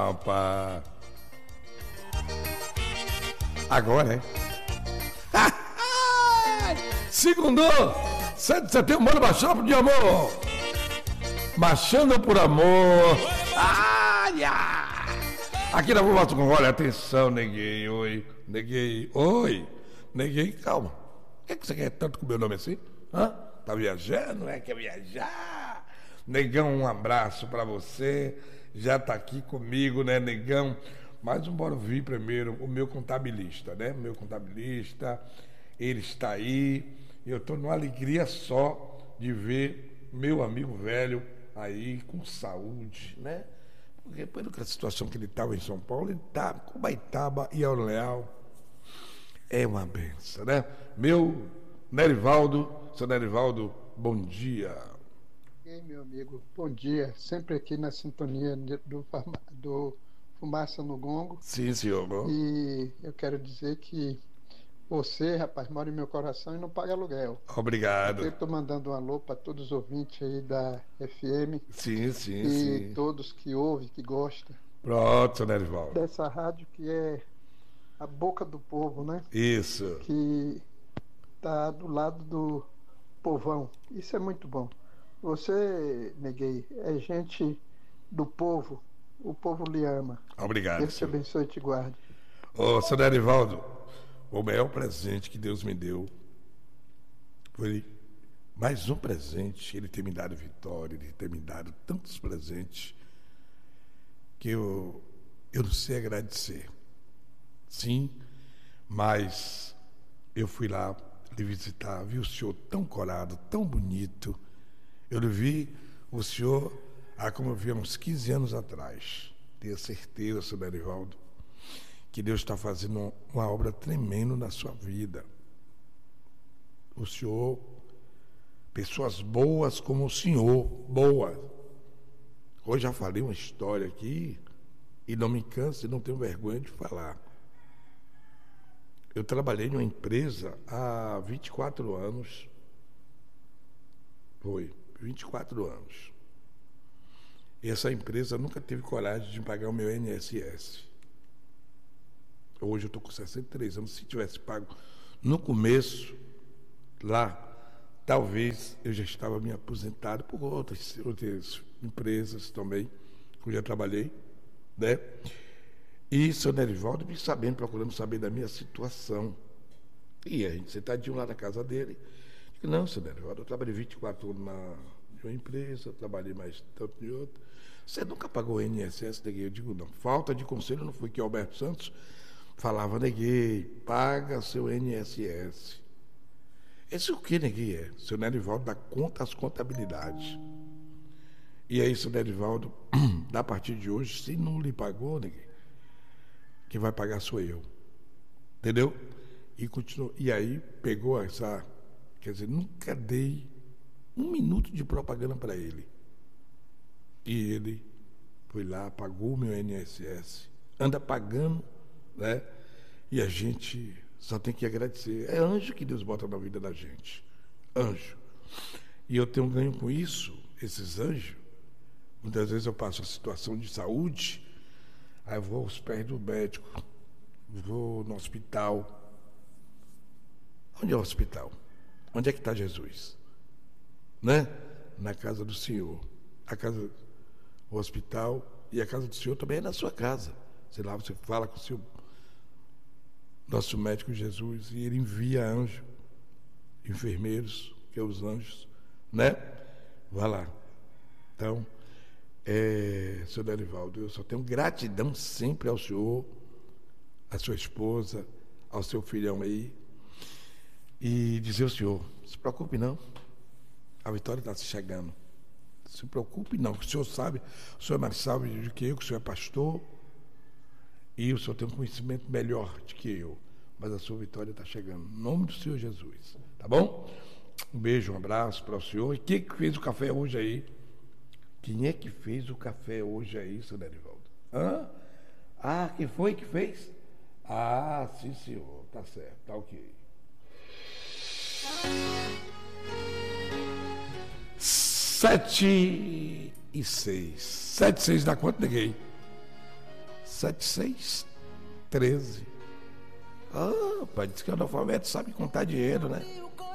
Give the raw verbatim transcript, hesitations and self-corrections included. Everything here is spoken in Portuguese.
Opa. Agora, hein? Segundou! sete de setembro, bora baixar de amor! Baixando por amor! Ai, ai. Aqui na Voz com olha, atenção, neguei, oi, neguei, oi, neguei, calma. O que, é que você quer tanto com o meu nome assim? Hã? Tá viajando? É? Quer viajar? Negão, um abraço pra você. Já tá aqui comigo, né, negão? Mas bora ouvir primeiro o meu contabilista, né? Meu contabilista, ele está aí. Eu tô numa alegria só de ver meu amigo velho aí com saúde, né? Porque pela situação que ele estava em São Paulo, ele tá com Baitaba e ao Leal. É uma benção, né? Meu Nerivaldo, seu Nerivaldo, bom dia. E aí, meu amigo, bom dia. Sempre aqui na sintonia do, do Fumaça no Gongo. Sim, senhor. E eu quero dizer que você, rapaz, mora em meu coração e não paga aluguel. Obrigado. Eu estou mandando um alô para todos os ouvintes aí da F M. Sim, sim, e sim. todos que ouvem, que gostam. Pronto, seu Nerivaldo. Dessa rádio que é a boca do povo, né? Isso. Que está do lado do povão. Isso é muito bom. Você, Neguei, é gente do povo. O povo lhe ama. Obrigado, Deus te senhor. abençoe e te guarde. Ô, seu Nerivaldo, o maior presente que Deus me deu foi mais um presente. Ele tem me dado vitória, ele tem me dado tantos presentes que eu, eu não sei agradecer. Sim, mas eu fui lá lhe visitar, vi o senhor tão corado, tão bonito. Eu lhe vi o senhor, ah, como eu vi há uns quinze anos atrás. Tenho certeza, seu Nerivaldo, que Deus está fazendo uma obra tremenda na sua vida. O senhor, pessoas boas como o senhor, boas. Hoje já falei uma história aqui e não me canso e não tenho vergonha de falar. Eu trabalhei em uma empresa há vinte e quatro anos. Foi, vinte e quatro anos. E essa empresa nunca teve coragem de pagar o meu I N S S. Hoje eu estou com sessenta e três anos. Se tivesse pago no começo, lá, talvez eu já estava me aposentado por outras, outras empresas também, que eu já trabalhei, né? E seu Nerivaldo me sabendo, procurando saber da minha situação. E a gente sentadinho lá na casa dele. Digo, não, seu Nerivaldo, eu trabalhei vinte e quatro anos na de uma empresa, trabalhei mais tanto de outra. Você nunca pagou o I N S S, neguei? Eu digo, não. Falta de conselho não foi que Alberto Santos falava, neguei, paga seu I N S S. Esse o que, neguei, é? Seu Nerivaldo dá conta às contabilidades. E aí, seu Nerivaldo, a partir de hoje, se não lhe pagou, neguei, quem vai pagar sou eu. Entendeu? E continuou. E aí pegou essa. Quer dizer, nunca dei um minuto de propaganda para ele. E ele foi lá, pagou o meu I N S S, anda pagando, né? E a gente só tem que agradecer. É anjo que Deus bota na vida da gente. Anjo. E eu tenho um ganho com isso, esses anjos. Muitas vezes eu passo a situação de saúde. Aí eu vou aos pés do médico, vou no hospital. Onde é o hospital? Onde é que está Jesus? Né? Na casa do Senhor. A casa, o hospital e a casa do Senhor também é na sua casa. Sei lá, você fala com o seu nosso médico Jesus e ele envia anjo, enfermeiros, que é os anjos, né? Vá lá. Então, É, senhor Nerivaldo, eu só tenho gratidão sempre ao senhor, à sua esposa, ao seu filhão aí, e dizer ao senhor, não se preocupe não, a vitória está se chegando. Não se preocupe não, o senhor sabe, o senhor é mais sábio do que eu, que o senhor é pastor, e o senhor tem um conhecimento melhor do que eu, mas a sua vitória está chegando, em nome do Senhor Jesus, tá bom? Um beijo, um abraço para o senhor. E quem que fez o café hoje aí? Quem é que fez o café hoje aí, seu Nerivaldo? Hã? Ah, quem foi que fez? Ah, sim, senhor. Tá certo, tá ok. Sete e seis. Sete e seis dá quanto, neguei? sete seis treze. Ah, pai, diz que o analfabeto sabe contar dinheiro, né?